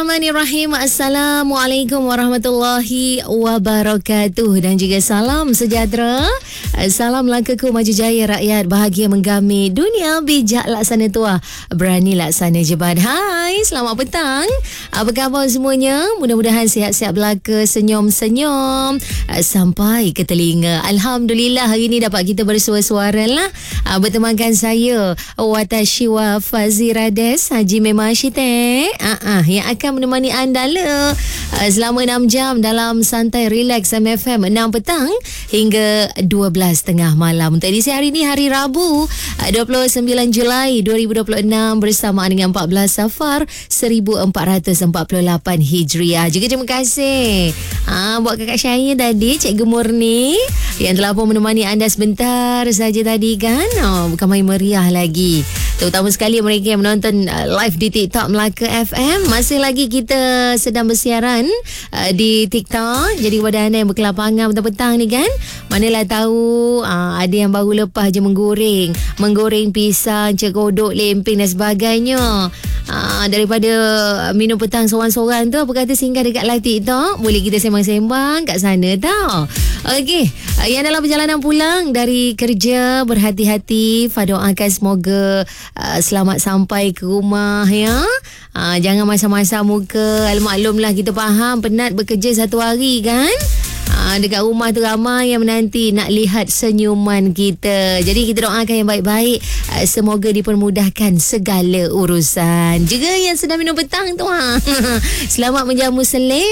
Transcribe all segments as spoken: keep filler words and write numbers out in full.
Bismillahirrahmanirrahim. Assalamualaikum warahmatullahi wabarakatuh dan juga salam sejahtera. Salam langkaku maju jaya rakyat bahagia menggami dunia bijak laksana tua berani laksana jebat. Hai, selamat petang. Apa khabar semuanya? Mudah-mudahan sihat-sihat belaka, senyum-senyum sampai ke telinga. Alhamdulillah hari ini dapat kita bersua-suara lah bertemankan saya Watashi wa Fazirades Haji Memang Syitek uh-uh, yang akan menemani anda le uh, selama enam jam dalam santai relax M F M enam petang hingga dua belas tengah malam. Untuk edisi hari ini hari Rabu uh, dua puluh sembilan Julai dua ribu dua puluh enam bersamaan dengan empat belas Safar seribu empat ratus empat puluh lapan Hijriah. Juga terima kasih uh, buat kakak saya tadi, Cikgu Murni yang telah pun menemani anda sebentar saja tadi kan. Oh, bukan main meriah lagi. Terutama sekali mereka yang menonton uh, live di TikTok Melaka F M. Masih lagi kita sedang bersiaran uh, di TikTok. Jadi kepada anda yang berkelapangan petang-petang ni kan, manalah tahu uh, ada yang baru lepas je menggoreng. Menggoreng pisang, cekodok, lemping dan sebagainya. Uh, daripada minum petang seorang-seorang tu, apa kata singgah dekat live TikTok. Boleh kita sembang-sembang kat sana tau. Okey, uh, yang dalam perjalanan pulang dari kerja, berhati-hati. Fa doakan semoga uh, selamat sampai ke rumah ya. Uh, jangan masa-masa muka. Maklumlah kita faham penat bekerja satu hari kan. Uh, dekat rumah tu ramai yang menanti nak lihat senyuman kita. Jadi kita doakan yang baik-baik, uh, semoga dipermudahkan segala urusan. Juga yang sedang minum petang tu ha. Selamat menjamu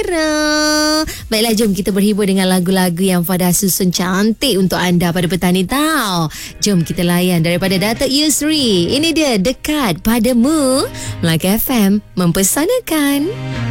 selera. Baiklah, jom kita berhibur dengan lagu-lagu yang Fada susun cantik untuk anda pada petang ni tau. Jom kita layan daripada Datuk Yusri. Ini dia Dekat Padamu. Melaka F M mempersanakan.